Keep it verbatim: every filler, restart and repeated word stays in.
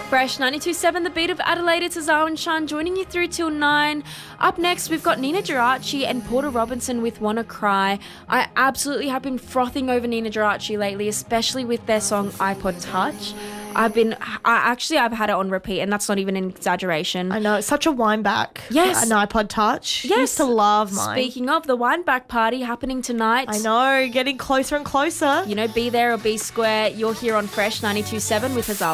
Fresh ninety-two point seven, the beat of Adelaide. It's Azar and Sean joining you through till nine. Up next, we've got Nina Geraci and Porter Robinson with Wanna Cry. I absolutely have been frothing over Nina Geraci lately, especially with their song iPod Touch. I've been, I actually, I've had it on repeat, and that's not even an exaggeration. I know, it's such a wind back. Yes. An iPod Touch. Yes. Used to love mine. Speaking of, the wine back party happening tonight. I know, getting closer and closer. You know, be there or be square. You're here on Fresh ninety-two point seven with Azar.